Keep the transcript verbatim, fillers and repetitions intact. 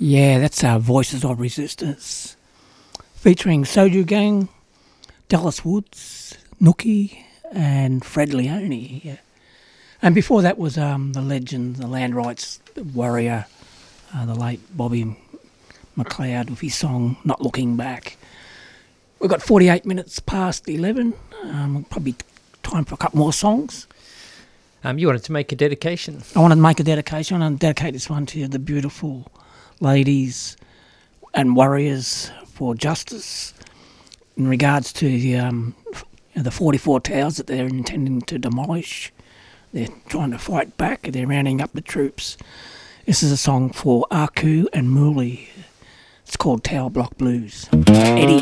Yeah, that's our Voices of Resistance, featuring Soju Gang, Dallas Woods, Nookie, and Fred Leone. Yeah. And before that was um, the legend, the land rights warrior, uh, the late Bobby McLeod with his song Not Looking Back. We've got forty-eight minutes past eleven. Um, probably time for a couple more songs. Um, you wanted to make a dedication. I wanted to make a dedication. I want to dedicate this one to the beautiful ladies and warriors for justice in regards to the, um, the forty-four towers that they're intending to demolish. They're trying to fight back. They're rounding up the troops. This is a song for Aku and Muli. It's called Tower Block Blues. Eddie.